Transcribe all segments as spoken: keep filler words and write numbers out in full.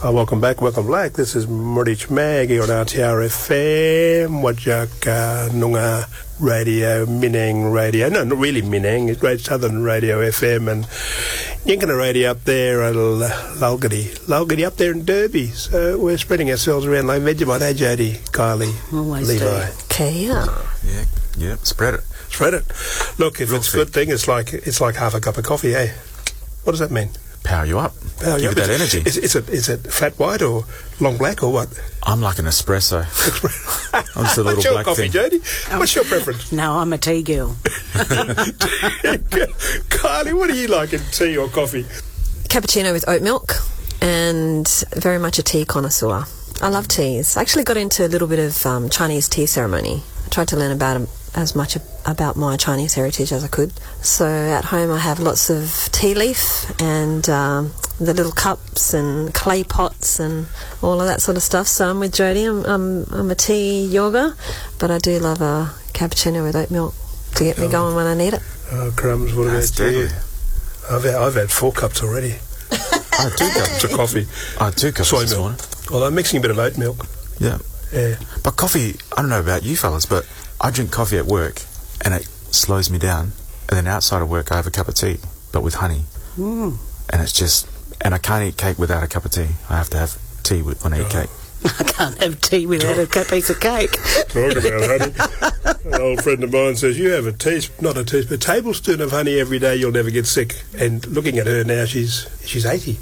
Oh, welcome back, welcome back. This is Murich Mag here on R T R F M, Wajak uh, Nunga Radio, Minang Radio. No, not really Minang, it's Great Southern Radio F M, and Yinkana Radio up there at Lalgadi. Lalgadi up there in Derby. So we're spreading ourselves around like Vegemite. Hey, Jody, Kylie, Always Levi. do. Okay, yeah. Yeah, yeah, spread it. Spread it. Look, if Real it's a thick. good thing, it's like it's like half a cup of coffee, eh? What does that mean? Power you up. Power you Give up. it that Is- energy. Is, is, it, is it flat white or long black or what? I'm like an espresso. I'm just a little What's your black coffee, thing. Jody? What's your preference? No, I'm a tea girl. Kylie, what do you like in tea or coffee? Cappuccino with oat milk, and very much a tea connoisseur. I love teas. I actually got into a little bit of um, Chinese tea ceremony. I tried to learn about 'em as much ab- about my Chinese heritage as I could. So at home I have lots of tea leaf and um, the little cups and clay pots and all of that sort of stuff. So I'm with Jodie. I'm, I'm, I'm a tea yoga, but I do love a cappuccino with oat milk to get me going when I need it. Oh, crumbs, what about That's you? deadly. I've had, I've had four cups already. I had two cups. It's a coffee. I had two cups Soy this milk. morning. Well, I'm mixing a bit of oat milk. Yeah. Yeah. But coffee, I don't know about you fellas, but I drink coffee at work and it slows me down. And then outside of work I have a cup of tea, but with honey. Mm. And it's just, and I can't eat cake without a cup of tea. I have to have tea with, when I eat cake. I can't have tea without a cu- piece of cake. Talk about honey. An old friend of mine says, you have a teaspoon, not a teaspoon, a tablespoon of honey every day, you'll never get sick. And looking at her now, she's she's eighty.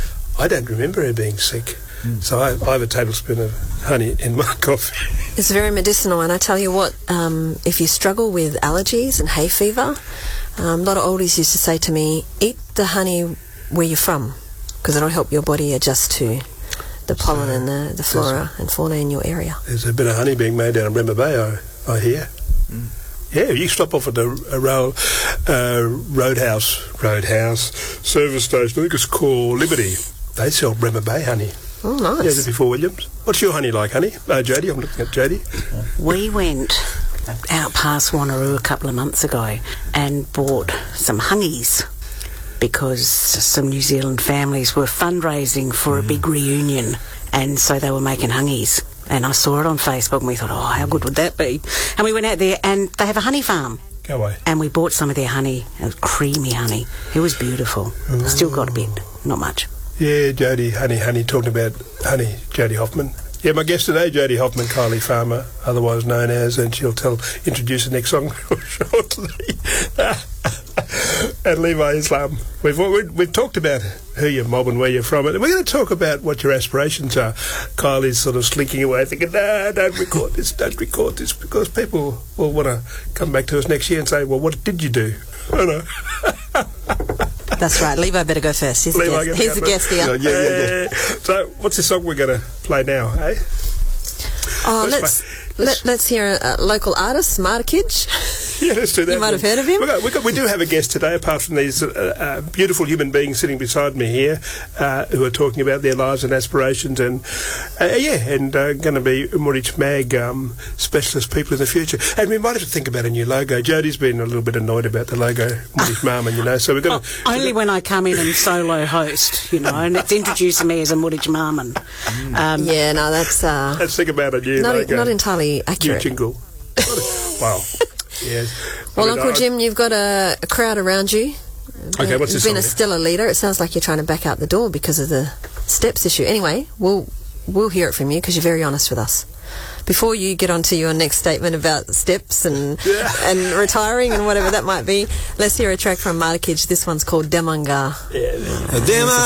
I don't remember her being sick. Mm. So I, I have a tablespoon of honey in my coffee. It's very medicinal, and I tell you what, um, if you struggle with allergies and hay fever, um, a lot of oldies used to say to me, eat the honey where you're from, because it'll help your body adjust to the pollen So and the, the flora and fauna in your area. There's a bit of honey being made down in Bremer Bay, I, I hear. Mm. Yeah, you stop off at the uh, rail, uh, Roadhouse, Roadhouse service station, I think it's called Liberty. They sell Bremer Bay honey. Oh, nice. Yeah, before Williams. What's your honey like, honey? Uh, Jodie, I'm looking at Jodie. We went out past Wanneroo a couple of months ago and bought some honey's because some New Zealand families were fundraising for a big reunion, and so they were making honey's. And I saw it on Facebook and we thought, oh, how good would that be? And we went out there and they have a honey farm. Go away. And we bought some of their honey. It was creamy honey. It was beautiful. Still got a bit, not much. Yeah, Jodie, honey, honey, talking about honey, Jodie Hoffman. Yeah, my guest today, Jodie Hoffman, Kylie Farmer, otherwise known as, and she'll tell introduce the next song shortly. And Levi Islam. We've, we've we've talked about who you're mob and where you're from, and we're going to talk about what your aspirations are. Kylie's sort of slinking away, thinking, "No, don't record this, don't record this," because people will want to come back to us next year and say, "Well, what did you do?" I know. That's right. Levi better go first. He's Levi, the guest, He's the guest here. Yeah, yeah, yeah. Uh, so, what's the song we're going to play now, eh? Oh, Let's let's, play- let, let's hear a, a local artist, Martikid. Yeah, let's do that. You might have heard of him. We, got, we, got, we do have a guest today, apart from these uh, uh, beautiful human beings sitting beside me here, uh, who are talking about their lives and aspirations, and uh, yeah, and uh, going to be Murich Mag um, specialist people in the future. And we might have to think about a new logo. Jodie's been a little bit annoyed about the logo, Murich Marmon, you know. So we've got Oh, only when I come in and solo host, you know, and it's introducing me as a Murich Marmon. Um, Yeah, no, that's uh, let's think about a new not, logo, not entirely new accurate. jingle. Wow. Yes. Well, I mean, Uncle I- Jim, you've got a, a crowd around you. Okay, what's You've this been song a here? stellar leader. It sounds like you're trying to back out the door because of the steps issue. Anyway, we'll we'll hear it from you because you're very honest with us. Before you get on to your next statement about steps and Yeah. and retiring and whatever that might be, let's hear a track from Martikid. This one's called Demanga. Yeah. Demanga